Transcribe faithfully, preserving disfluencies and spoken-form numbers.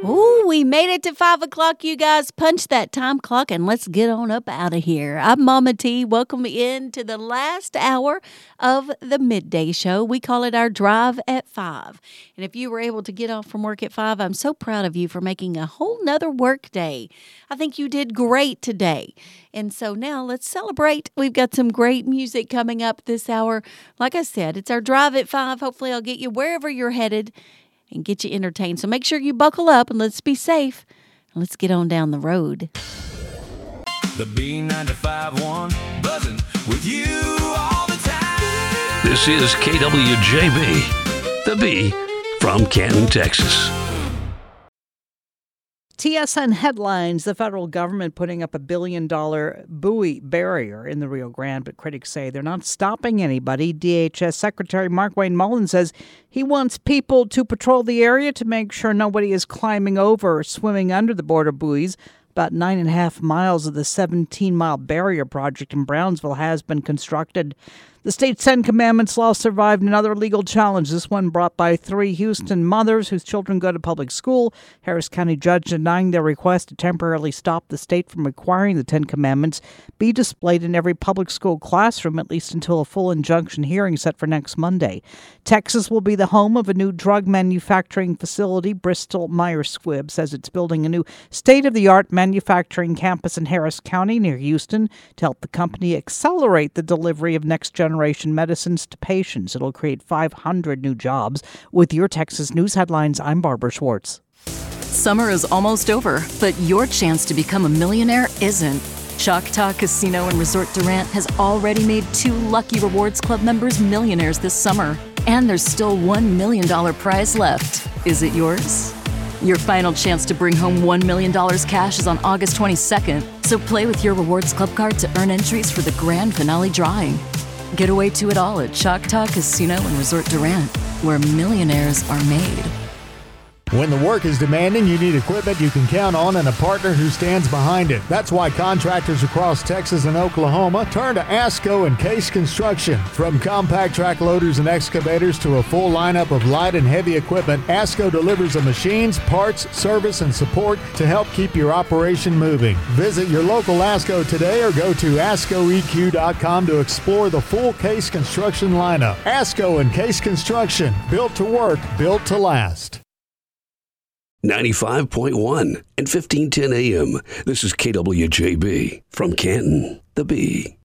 Ooh, we made it to five o'clock, you guys. Punch that time clock and let's get on up out of here. I'm Mama T. Welcome in to the last hour of the midday show. We call it our Drive at five. And if you were able to get off from work at five, I'm so proud of you for making a whole nother work day. I think you did great today. And so now let's celebrate. We've got some great music coming up this hour. Like I said, it's our Drive at five. Hopefully I'll get you wherever you're headed and get you entertained. So make sure you buckle up and let's be safe. And let's get on down the road. The B ninety-five one buzzing with you all the time. This is K W J B, the B from Canton, Texas. T S N headlines, the federal government putting up a billion dollar buoy barrier in the Rio Grande, but critics say they're not stopping anybody. D H S Secretary Mark Wayne Mullin says he wants people to patrol the area to make sure nobody is climbing over or swimming under the border buoys. About nine and a half miles of the seventeen mile barrier project in Brownsville has been constructed. The state's Ten Commandments law survived another legal challenge, this one brought by three Houston mothers whose children go to public school. Harris County judge denying their request to temporarily stop the state from requiring the Ten Commandments be displayed in every public school classroom, at least until a full injunction hearing set for next Monday. Texas will be the home of a new drug manufacturing facility. Bristol Myers Squibb says it's building a new state-of-the-art manufacturing campus in Harris County near Houston to help the company accelerate the delivery of next-generation medicines to patients. It'll create five hundred new jobs. With your Texas News headlines, I'm Barbara Schwartz. Summer is almost over, but your chance to become a millionaire isn't. Choctaw Casino and Resort Durant has already made two Lucky Rewards Club members millionaires this summer. And there's still one million dollars prize left. Is it yours? Your final chance to bring home one million dollars cash is on August twenty-second. So play with your Rewards Club card to earn entries for the grand finale drawing. Get away to it all at Choctaw Casino and Resort Durant, where millionaires are made. When the work is demanding, you need equipment you can count on and a partner who stands behind it. That's why contractors across Texas and Oklahoma turn to ASCO and Case Construction. From compact track loaders and excavators to a full lineup of light and heavy equipment, ASCO delivers the machines, parts, service, and support to help keep your operation moving. Visit your local ASCO today or go to asco e q dot com to explore the full Case Construction lineup. ASCO and Case Construction, built to work, built to last. ninety-five point one and fifteen ten A M. This is K W J B from Canton, the B.